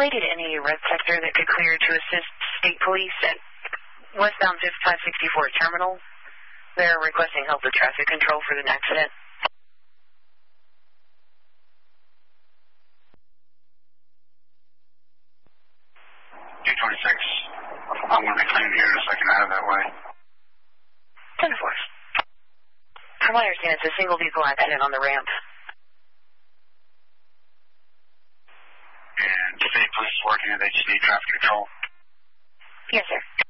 rated any red sector that could clear to assist state police at westbound 564 terminal? They're requesting help with traffic control for an accident. 226. I'm going to be clean here in a second. I have that way. 10-4. From what I understand, it's a single vehicle accident on the ramp. And state police is working and they just need traffic control. Yes, sir.